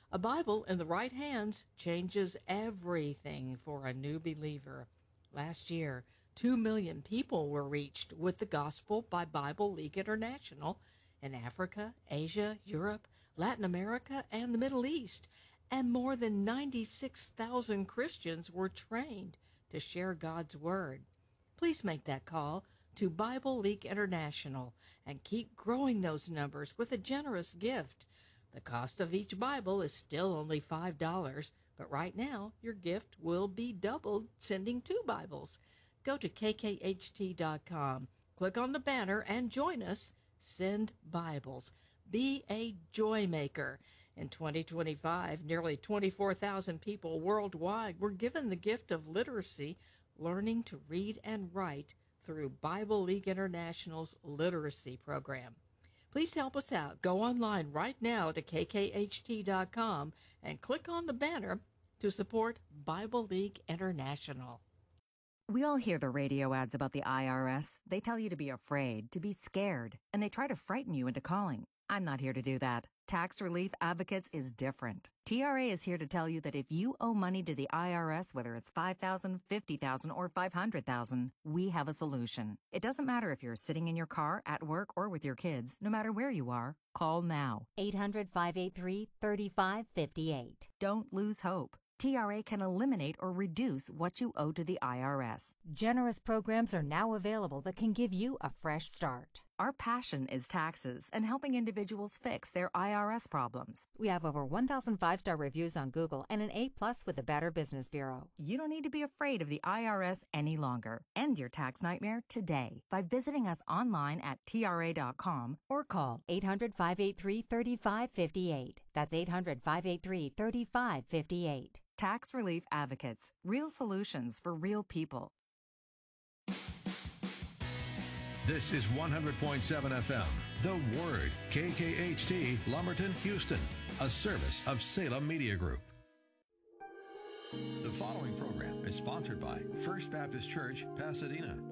A Bible in the right hands changes everything for a new believer. Last year, 2 million people were reached with the gospel by Bible League International in Africa, Asia, Europe, Latin America, and the Middle East. And more than 96,000 Christians were trained to share God's Word. Please make that call to Bible League International and keep growing those numbers with a generous gift. The cost of each Bible is still only $5, but right now your gift will be doubled sending 2 Bibles. Go to kkht.com, click on the banner, and join us. Send Bibles. Be a joy maker. In 2025, nearly 24,000 people worldwide were given the gift of literacy, learning to read and write through Bible League International's literacy program. Please help us out. Go online right now to kkht.com and click on the banner to support Bible League International. We all hear the radio ads about the IRS. They tell you to be afraid, to be scared, and they try to frighten you into calling. I'm not here to do that. Tax Relief Advocates is different. TRA is here to tell you that if you owe money to the IRS, whether it's $5,000, $50,000, or $500,000, we have a solution. It doesn't matter if you're sitting in your car, at work, or with your kids. No matter where you are, call now. 800-583-3558. Don't lose hope. TRA can eliminate or reduce what you owe to the IRS. Generous programs are now available that can give you a fresh start. Our passion is taxes and helping individuals fix their IRS problems. We have over 1,000 5-star reviews on Google and an A+ with the Better Business Bureau. You don't need to be afraid of the IRS any longer. End your tax nightmare today by visiting us online at TRA.com or call 800-583-3558. That's 800-583-3558. Tax Relief Advocates. Real solutions for real people. This is 100.7 FM, The Word, KKHT, Lumberton, Houston, a service of Salem Media Group. The following program is sponsored by First Baptist Church, Pasadena,